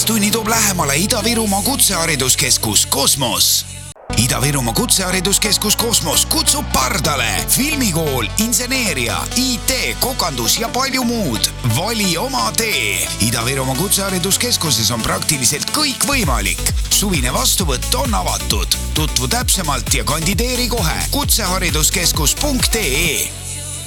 Õppetunni toob lähemale Ida-Virumaa Kutsehariduskeskus Kosmos. Ida-Virumaa Kutsehariduskeskus Kosmos kutsub pardale filmikool, inseneeria, IT, kokandus ja palju muud. Vali oma tee. Ida-Virumaa Kutsehariduskeskuses on praktiliselt kõik võimalik. Suvine vastuvõtt on avatud. Tutvu täpsemalt ja kandideeri kohe kutsehariduskeskus.ee.